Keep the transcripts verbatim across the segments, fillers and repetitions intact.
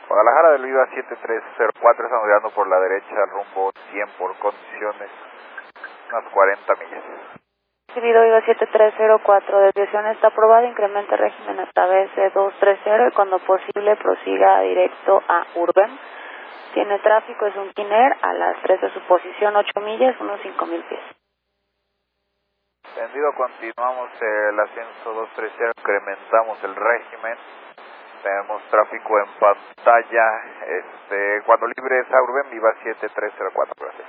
Guadalajara del Viva siete tres cero cuatro, estamos llegando por la derecha, rumbo cien por condiciones, unas cuarenta millas. Recibido Viva siete tres cero cuatro, desviación está aprobada, incrementa régimen hasta B C dos tres cero y cuando posible prosiga directo a Urban. Tiene tráfico, es un Kiner a las tres de su posición, ocho millas, unos cinco mil pies. Entendido, continuamos el ascenso dos tres cero, incrementamos el régimen. Tenemos tráfico en pantalla, este, cuando libre es a Urban, Viva siete tres cero cuatro, gracias.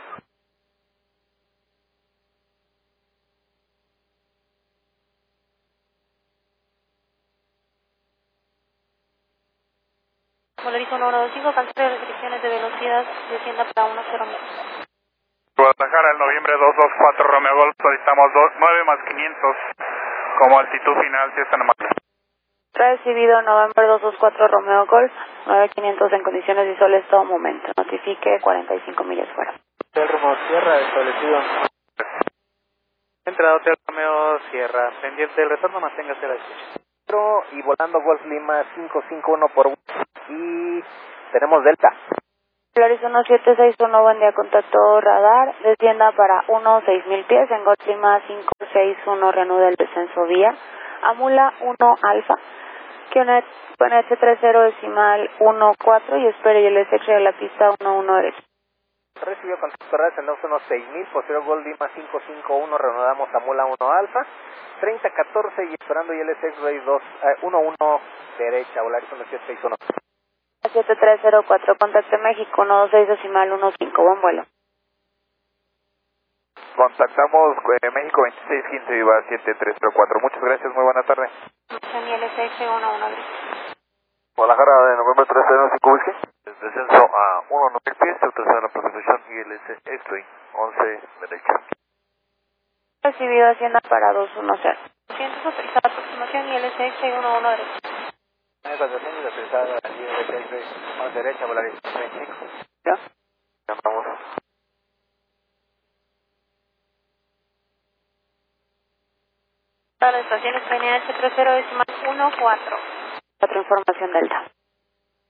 Polarizo uno dos cinco, cancela restricciones de velocidad, descienda para uno cero mil. Guadalajara, el noviembre dos dos cuatro Romeo Golf, solicitamos nueve más quinientos como altitud final, si están amables. Recibido November dos dos cuatro Romeo Golf, nueve quinientos en condiciones visuales todo momento. Notifique cuarenta y cinco millas fuera. Hotel Romeo Sierra, establecido. Entrada Hotel Romeo Sierra, pendiente del retorno, manténgase a la escucha. Y volando Golf Lima cinco cinco uno por uno. Y tenemos Delta. Polaris uno siete seis uno, buen día, contacto radar, descienda para uno seis mil pies, en Golf Lima cinco seis uno, reanuda el descenso vía, Amula uno Alfa, Kionet, H tres cero decimal uno cuatro y espere y el S X de la pista uno uno derecho. Recibió contacto radar, tenemos unos seis mil, posterior Golf Lima cinco cinco uno, reanudamos Amula uno Alfa, treinta catorce y esperando y el S X Ray dos, uno uno derecha, Polaris uno siete seis uno. siete tres cero cuatro, contacte México, uno dos seis decimal uno cinco, buen vuelo. Contactamos eh, México veintiséis quince, Viva siete tres cero cuatro, muchas gracias, muy buena tarde. Daniel S X uno uno derecho. Guadalajara de noviembre tres cero cinco Whisky. Descenso a uno nueve pies, autorizada la propulsión I L S X-Ray once derecha. Recibido Hacienda para dos uno cero. Cientos autorizada aproximación I L S X uno uno derecho. Negociación y autorizada I L S X-Ray once derecha, Polaris veinticinco. ¿Ya? Llamamos. Para la estación España H tres cero decimal uno cuatro. Cuatro información Delta.